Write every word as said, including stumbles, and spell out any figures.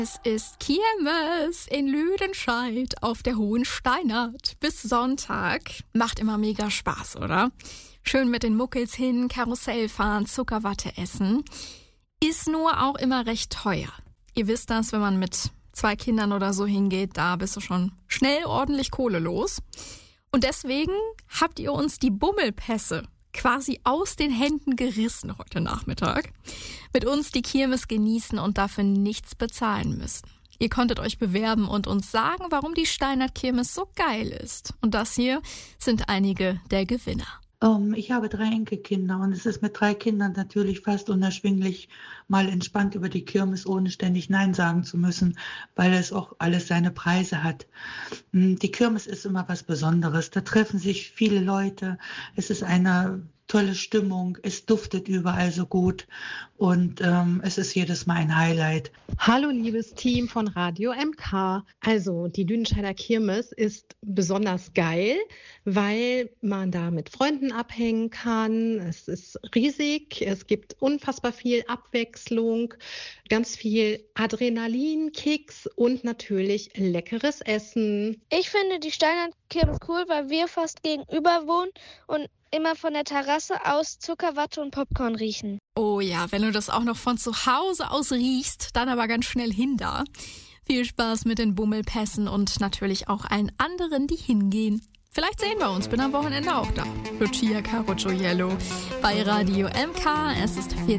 Es ist Kirmes in Lüdenscheid auf der Hohen Steinert bis Sonntag. Macht immer mega Spaß, oder? Schön mit den Muckels hin, Karussell fahren, Zuckerwatte essen. Ist nur auch immer recht teuer. Ihr wisst das, wenn man mit zwei Kindern oder so hingeht, da bist du schon schnell ordentlich Kohle los. Und deswegen habt ihr uns die Bummelpässe quasi aus den Händen gerissen heute Nachmittag. Mit uns die Kirmes genießen und dafür nichts bezahlen müssen. Ihr konntet euch bewerben und uns sagen, warum die Steinert Kirmes so geil ist. Und das hier sind einige der Gewinner. Um, ich habe drei Enkelkinder und es ist mit drei Kindern natürlich fast unerschwinglich, mal entspannt über die Kirmes, ohne ständig Nein sagen zu müssen, weil es auch alles seine Preise hat. Die Kirmes ist immer was Besonderes. Da treffen sich viele Leute. Es ist eine tolle Stimmung. Es duftet überall so gut und ähm, es ist jedes Mal ein Highlight. Hallo liebes Team von Radio M K. Also die Lüdenscheider Kirmes ist besonders geil, weil man da mit Freunden abhängen kann. Es ist riesig, es gibt unfassbar viel Abwechslung, ganz viel Adrenalin, Kicks und natürlich leckeres Essen. Ich finde die Steinert Kirmes cool, weil wir fast gegenüber wohnen und immer von der Terrasse aus Zuckerwatte und Popcorn riechen. Oh ja, wenn du das auch noch von zu Hause aus riechst, dann aber ganz schnell hin da. Viel Spaß mit den Bummelpässen und natürlich auch allen anderen, die hingehen. Vielleicht sehen wir uns, bin am Wochenende auch da. Lucia Caro Gioiello bei Radio M K, es ist vierzehn